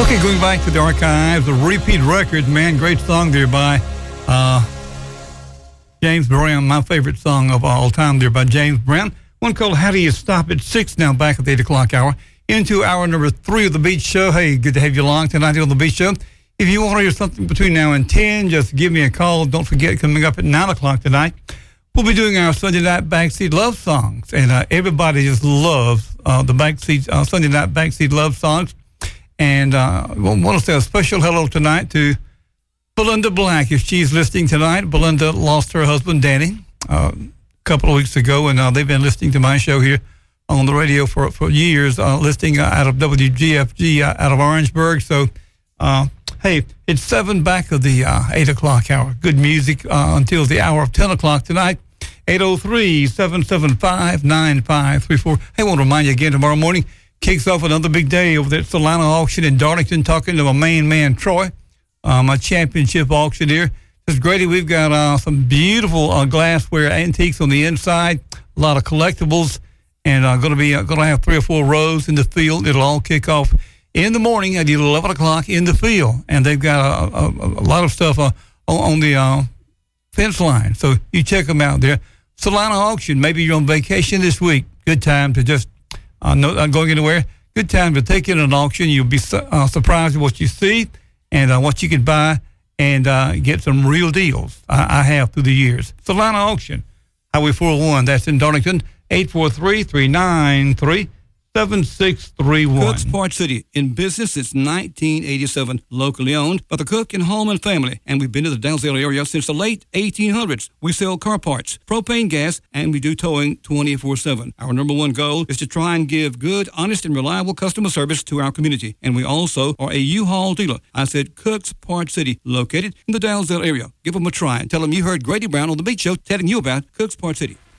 Okay, going back to the archives, the Repeat Records, man, great song there by James Brown, my favorite song of all time there by James Brown. One called How Do You Stop at 6 now, back at the 8 o'clock hour. Into hour number 3 of the Beach Show. Hey, good to have you along tonight on the Beach Show. If you want to hear something between now and 10, just give me a call. Don't forget, coming up at 9 o'clock tonight, we'll be doing our Sunday Night Backseat Love Songs. And everybody just loves the Sunday Night Backseat Love Songs. And I want to say a special hello tonight to Belinda Black. If she's listening tonight, Belinda lost her husband, Danny, a couple of weeks ago, and they've been listening to my show here on the radio for years, listening out of WGFG out of Orangeburg. So, hey, it's 7 back of the 8 o'clock hour. Good music until the hour of 10 o'clock tonight. 803-775-9534. Hey, I want to remind you again, tomorrow morning kicks off another big day over there at Solana Auction in Darlington, talking to my main man, Troy, my championship auctioneer. Just Grady, we've got some beautiful glassware antiques on the inside, a lot of collectibles, and going to have 3 or 4 rows in the field. It'll all kick off in the morning at 11 o'clock in the field, and they've got a lot of stuff on the fence line. So you check them out there. Solana Auction, maybe you're on vacation this week. Good time to just not going anywhere. Good time to take in an auction. You'll be surprised at what you see and what you can buy and get some real deals. I have through the years. Solana Auction, Highway 401. That's in Darlington. 843-393-7631. Cook's Parts City, in business since 1987, locally owned by the Cook and Hallman family, and we've been to the Dalzell area since the late 1800s. We sell car parts, propane gas, and we do towing 24/7. Our number one goal is to try and give good, honest, and reliable customer service to our community, and we also are a U-Haul dealer. I said Cook's Parts City, located in the Dalzell area. Give them a try and tell them you heard Grady Brown on the Beach Show telling you about Cook's Parts City.